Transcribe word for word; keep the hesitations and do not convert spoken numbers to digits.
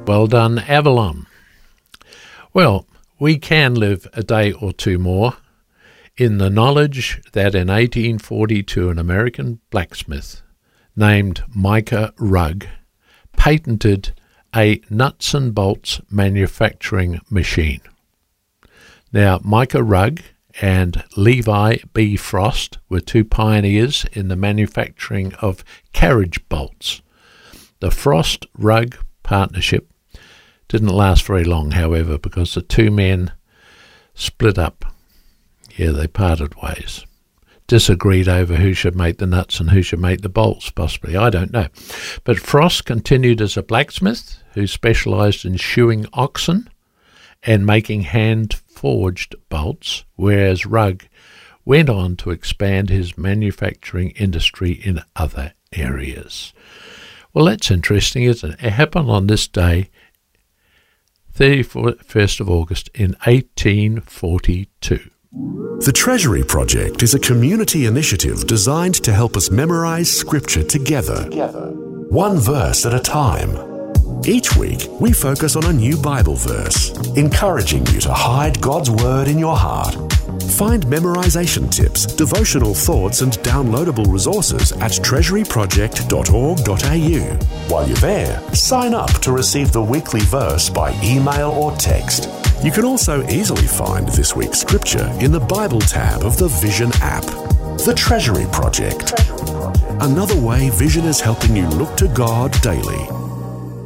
Well done, Avalon. Well, we can live a day or two more in the knowledge that in eighteen forty-two an American blacksmith named Micah Rugg patented a nuts and bolts manufacturing machine. Now, Micah Rugg and Levi B. Frost were two pioneers in the manufacturing of carriage bolts. The Frost-Rugg partnership didn't last very long, however, because the two men split up. Yeah, they parted ways. Disagreed over who should make the nuts and who should make the bolts, possibly. I don't know. But Frost continued as a blacksmith who specialised in shoeing oxen and making hand-forged bolts, whereas Rugg went on to expand his manufacturing industry in other areas. Well, that's interesting, isn't it? It happened on this day, thirty-first of August in eighteen forty-two. The Treasury Project is a community initiative designed to help us memorize Scripture together, one verse at a time. Each week, we focus on a new Bible verse, encouraging you to hide God's Word in your heart. Find memorization tips, devotional thoughts, and downloadable resources at treasury project dot org dot a u. While you're there, sign up to receive the weekly verse by email or text. You can also easily find this week's scripture in the Bible tab of the Vision app. The Treasury Project. Another way Vision is helping you look to God daily.